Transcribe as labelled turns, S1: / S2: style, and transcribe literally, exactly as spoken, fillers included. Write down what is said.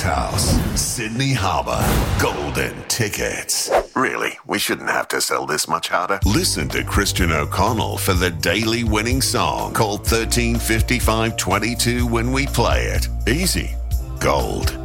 S1: House, Sydney Harbour, golden tickets. Really, we shouldn't have to sell this much harder. Listen to Christian O'Connell for the daily winning song. Call thirteen fifty-five twenty-two when we play it. Easy. Gold.